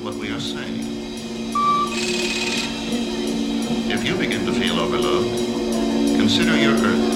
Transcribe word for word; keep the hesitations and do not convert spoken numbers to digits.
what we are saying. If you begin to feel overload, consider your Earth.